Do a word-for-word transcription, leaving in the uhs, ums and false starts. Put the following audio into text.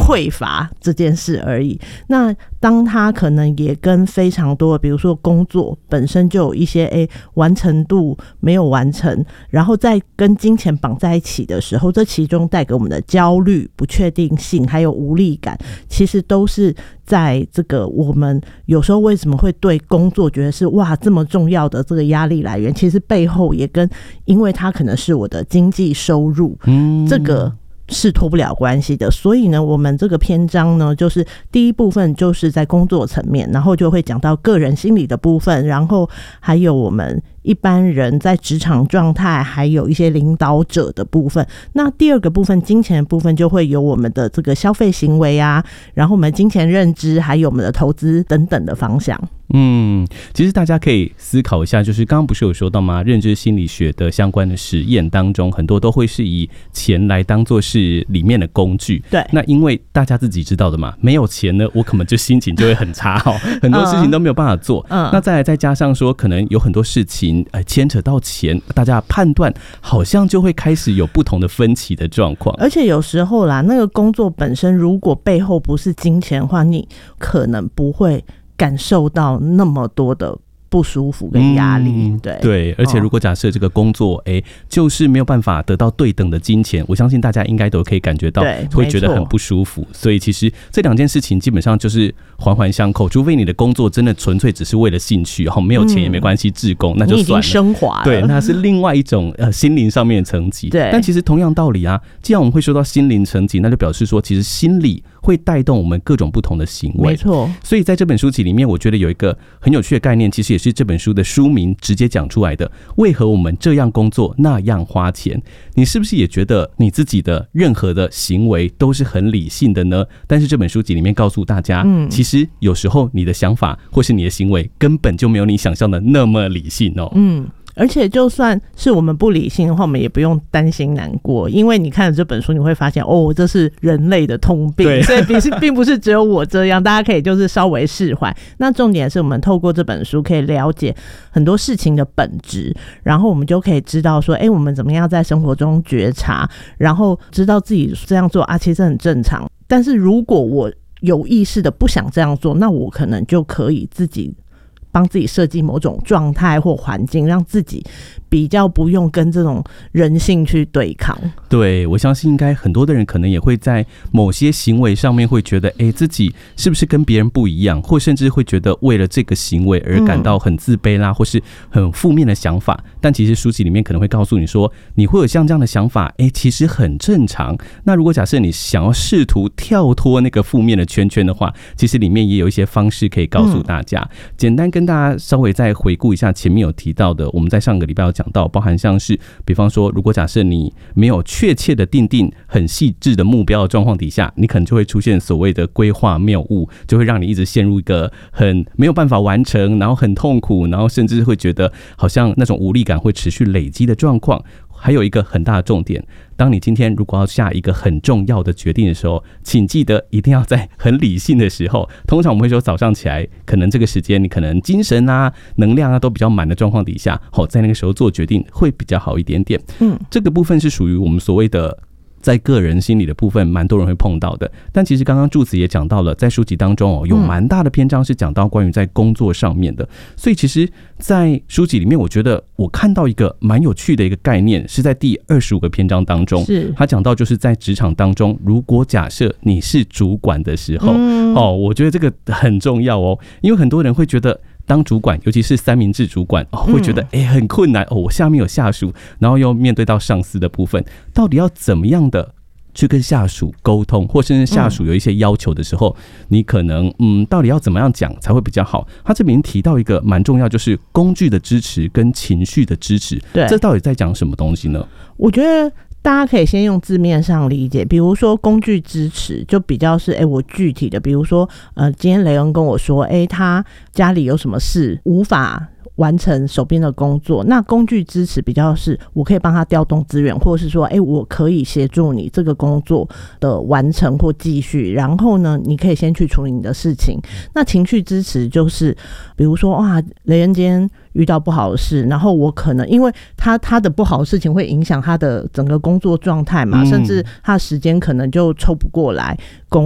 匮乏这件事而已。那当他可能也跟非常多比如说工作本身就有一些诶完成度没有完成，然后再跟金钱绑在一起的时候，这其中带给我们的焦虑、不确定性还有无力感，其实都是在这个我们有时候为什么会对工作觉得是哇这么重要的这个压力来源，其实背后也跟因为它可能是我的经济收入，嗯，这个是脱不了关系的。所以呢我们这个篇章呢就是第一部分就是在工作层面，然后就会讲到个人心理的部分，然后还有我们一般人在职场状态，还有一些领导者的部分。那第二个部分金钱的部分就会有我们的这个消费行为啊，然后我们金钱认知，还有我们的投资等等的方向。 嗯，其实大家可以思考一下，就是刚刚不是有说到吗？认知心理学的相关的实验当中，很多都会是以钱来当作是里面的工具。对，那因为大家自己知道的嘛，没有钱呢，我可能就心情就会很差哦，很多事情都没有办法做。嗯，那再来再加上说，可能有很多事情呃牵扯到钱，大家判断好像就会开始有不同的分歧的状况。 而且有时候啦，那个工作本身如果背后不是金钱的话，你可能不会感受到那么多的不舒服跟压力。嗯，对对，而且如果假设这个工作哎、哦，就是没有办法得到对等的金钱，我相信大家应该都可以感觉到会觉得很不舒服。所以其实这两件事情基本上就是环环相扣，除非你的工作真的纯粹只是为了兴趣，没有钱也没关系，志工、嗯、那就算了，你已经升华了。对，那是另外一种呃心灵上面的层级。对，但其实同样道理啊，既然我们会说到心灵层级，那就表示说其实心理会带动我们各种不同的行为。没错，所以在这本书籍里面，我觉得有一个很有趣的概念，其实也是这本书的书名直接讲出来的：为何我们这样工作那样花钱？你是不是也觉得你自己的任何的行为都是很理性的呢？但是这本书籍里面告诉大家，嗯，其实有时候你的想法或是你的行为根本就没有你想象的那么理性哦。嗯。 而且就算是我们不理性的话，我们也不用担心难过，因为你看了这本书你会发现哦，这是人类的通病，所以并不是只有我这样，大家可以就是稍微释怀。那重点是我们透过这本书可以了解很多事情的本质，然后我们就可以知道说哎，我们怎么样在生活中觉察，然后知道自己这样做啊其实很正常，但是如果我有意识的不想这样做，那我可能就可以自己帮自己设计某种状态或环境，让自己比较不用跟这种人性去对抗。 对，我相信应该很多的人可能也会在某些行为上面会觉得哎，自己是不是跟别人不一样，或甚至会觉得为了这个行为而感到很自卑啦、嗯、或是很负面的想法。但其实书籍里面可能会告诉你说，你会有像这样的想法哎，其实很正常。那如果假设你想要试图跳脱那个负面的圈圈的话，其实里面也有一些方式可以告诉大家、嗯、简单跟大家稍微再回顾一下前面有提到的，我们在上个礼拜有讲到，包含像是比方说如果假设你没有确切的定定很细致的目标的状况底下，你可能就会出现所谓的规划谬误，就会让你一直陷入一个很没有办法完成，然后很痛苦，然后甚至会觉得好像那种无力感会持续累积的状况。还有一个很大的重点，当你今天如果要下一个很重要的决定的时候，请记得一定要在很理性的时候，通常我们会说早上起来可能这个时间你可能精神啊能量啊都比较满的状况底下，在那个时候做决定会比较好一点点。嗯，这个部分是属于我们所谓的在个人心理的部分蛮多人会碰到的。但其实刚刚祝子也讲到了，在书籍当中哦，有蛮大的篇章是讲到关于在工作上面的。所以其实在书籍里面，我觉得我看到一个蛮有趣的一个概念，是在第二十五个篇章当中，是他讲到就是在职场当中，如果假设你是主管的时候、嗯、哦，我觉得这个很重要哦，因为很多人会觉得当主管，尤其是三明治主管、哦、会觉得、欸、很困难哦，我下面有下属，然后又面对到上司的部分，到底要怎么样的去跟下属沟通，或甚至下属有一些要求的时候、嗯、你可能嗯，到底要怎么样讲才会比较好？他这边提到一个蛮重要，就是工具的支持跟情绪的支持。对，这到底在讲什么东西呢？ 我觉得大家可以先用字面上理解，比如说工具支持就比较是哎、欸，我具体的，比如说呃，今天雷恩跟我说，哎、欸，他家里有什么事无法完成手边的工作，那工具支持比较是我可以帮他调动资源，或是说哎、欸，我可以协助你这个工作的完成或继续，然后呢你可以先去处理你的事情。那情绪支持就是比如说哇，雷恩今天遇到不好的事，然后我可能因为他他的不好的事情会影响他的整个工作状态嘛、嗯、甚至他的时间可能就抽不过来工